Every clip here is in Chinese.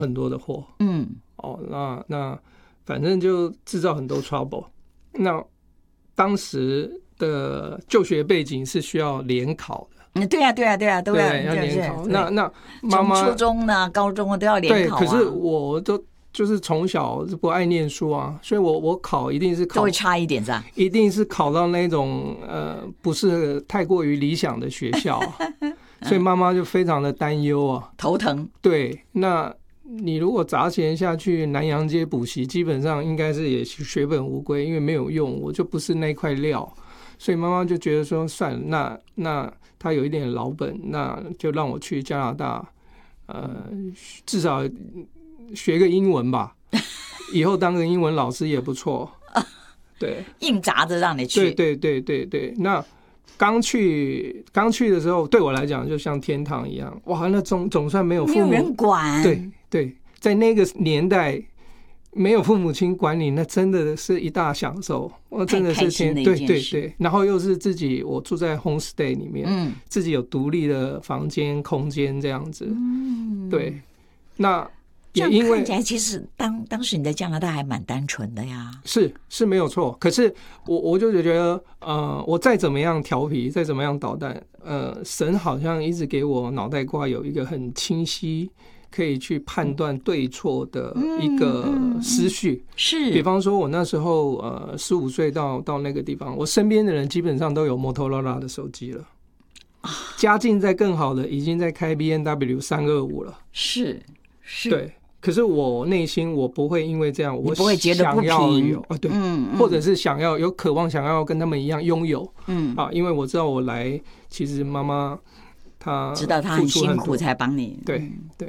很多的货，那反正就制造很多 trouble。那当时的就学背景是需要联考的， 对啊，都要联考。那妈妈从初中呢、高中都要联考啊。 对，可是我就是从小不爱念书啊，所以我考一定是考都会差一点是吧？ 一定是考到那种不是太过于理想的学校啊，所以妈妈就非常的担忧啊， 头疼。 对，那你如果砸钱下去南洋街补习，基本上应该是也血本无归，因为没有用，我就不是那块料，所以妈妈就觉得说算了，那她有一点老本，那就让我去加拿大，至少学个英文吧，以后当个英文老师也不错。对， 硬砸着让你去。 对。那刚去的时候，对我来讲就像天堂一样，哇，那总算没有父母， 没有人管。 对，在那个年代没有父母亲管你，那真的是一大享受，真的是对。然后又是自己，我住在 homestay 里面，自己有独立的房间空间这样子，对，那。 这样看起来，其实当时你在加拿大还蛮单纯的呀。 是没有错。可是我就觉得，我再怎么样调皮，再怎么样捣蛋，神好像一直给我脑袋瓜有一个很清晰，可以去判断对错的一个思绪。 是， 比方说，我那时候15岁到那个地方，我身边的人基本上都有 Motorola 的手机了，家境再更好的已经在开 BMW 325了。 是， 对。可是我内心我不会因为这样，我不会觉得不平， 对，或者是有渴望想要跟他们一样拥有，因为我知道我来，其实妈妈她知道她很辛苦才帮你， 对，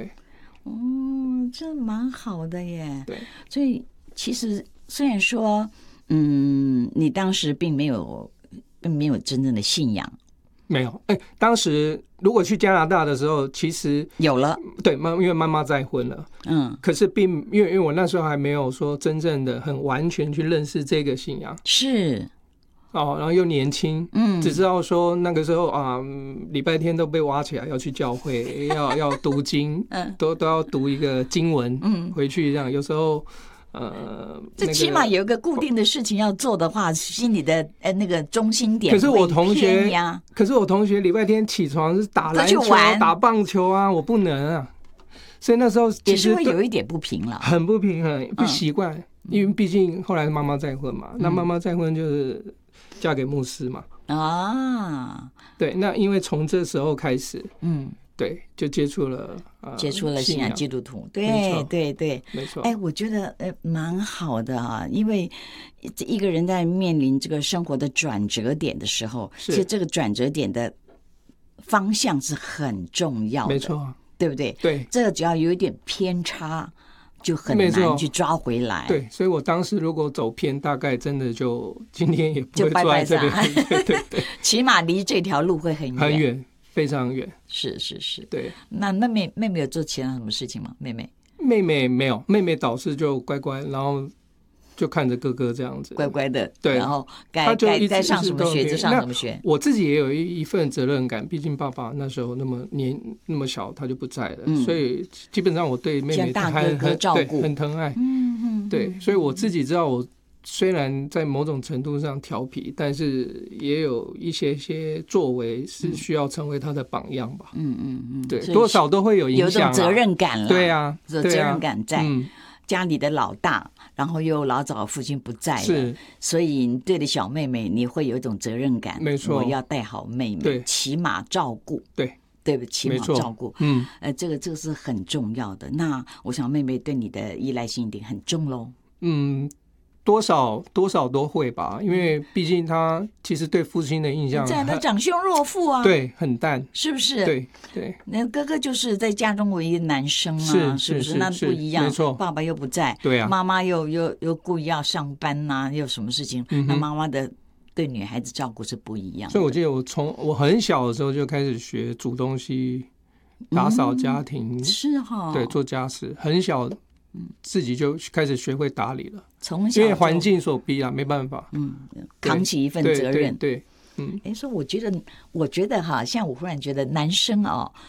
这蛮好的耶。 对， 所以其实虽然说，你当时并没有真正的信仰。 没有，当时如果去加拿大的时候，其实有了， 对，因为妈妈再婚了，可是因为我那时候还没有说真正的很完全去认识这个信仰， 是然后又年轻，只知道说那个时候啊，礼拜天都被挖起来要去教会，要读经，都要读一个经文，回去这样，有时候。 这起码有一个固定的事情要做的话，心里的那个中心点。 可是我同学礼拜天起床是打篮球、打棒球啊，我不能啊。所以那时候其实会有一点不平了， 很不平衡，不习惯，因为毕竟后来妈妈再婚嘛，那妈妈再婚就是嫁给牧师嘛。对，那因为从这时候开始，对，就接触了信仰基督徒，对， 没错。 我觉得蛮好的啊，因为一个人在面临这个生活的转折点的时候，其实这个转折点的方向是很重要的， 没错， 对不对？ 对， 这个只要有一点偏差，就很难去抓回来。 对，所以我当时如果走偏，大概真的就今天也不会坐在这边，对， 起码离这条路会很远。非常远， 是， 对。 那妹妹有做其他什么事情吗？妹妹没有，妹妹倒是就乖乖，然后就看着哥哥这样子， 乖乖的， 对。 然后该上什么学就上什么学。 我自己也有一份责任感，毕竟爸爸那时候那么小，他就不在了，所以基本上我对妹妹大哥哥照顾， 很疼爱，对。所以我自己知道我。虽然在某种程度上调皮，但是也有一些作为是需要成为他的榜样吧。对，多少都会有影响， 有种责任感了。 对啊， 有责任感在。家里的老大，然后又老早父亲不在了， 是， 所以你对着小妹妹，你会有一种责任感。 没错， 我要带好妹妹，起码照顾。对不起，起码照顾。这个是很重要的。那我想妹妹对你的依赖性一定很重喽。 多少都会吧，因为毕竟他其实对父亲的印象， 他长兄弱父啊， 对，很淡， 是不是？ 对， 那哥哥就是在家中唯一的男生啊，是不是？那不一样， 没错， 爸爸又不在， 对啊， 妈妈又故意要上班呐，又什么事情？那妈妈的对女孩子照顾是不一样的。 所以我记得我很小的时候就开始学煮东西、打扫家庭， 是哈， 对，做家事，很小。自己就开始学会打理了， 从小因为环境所逼啦，没办法， 扛起一份责任。 对， 所以我觉得哈，像我忽然觉得男生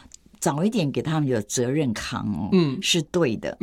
早一点给他们有责任扛哦，是对的。